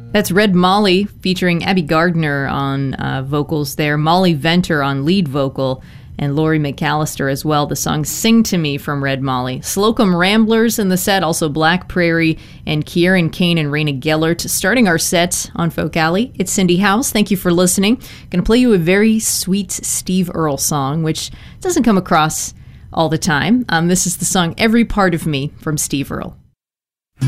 That's Red Molly featuring Abby Gardner on vocals there, Molly Venter on lead vocal, and Laurie McAllister as well. The song Sing to Me from Red Molly. Slocum Ramblers in the set, also Black Prairie and Kieran Kane and Raina Gellert. Starting our set on Folk Alley, it's Cindy House. Thank you for listening. Going to play you a very sweet Steve Earle song, which doesn't come across all the time. This is the song Every Part of Me from Steve Earle.